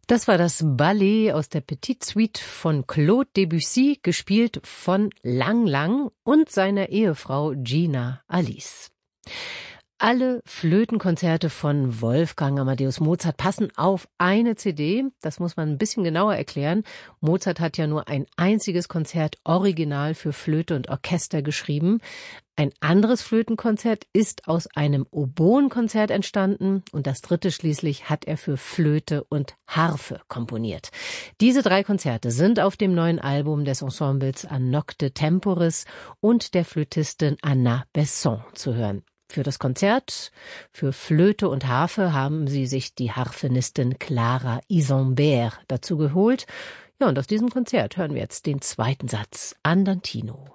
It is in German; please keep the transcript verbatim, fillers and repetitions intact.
Das war das Ballet aus der Petite Suite von Claude Debussy, gespielt von Lang Lang und seiner Ehefrau Gina Alice. Alle Flötenkonzerte von Wolfgang Amadeus Mozart passen auf eine C D. Das muss man ein bisschen genauer erklären. Mozart hat ja nur ein einziges Konzert original für Flöte und Orchester geschrieben. Ein anderes Flötenkonzert ist aus einem Oboenkonzert entstanden und das dritte schließlich hat er für Flöte und Harfe komponiert. Diese drei Konzerte sind auf dem neuen Album des Ensembles A Nocte Temporis und der Flötistin Anna Besson zu hören. Für das Konzert, für Flöte und Harfe haben sie sich die Harfenistin Clara Isambert dazu geholt. Ja, und aus diesem Konzert hören wir jetzt den zweiten Satz Andantino.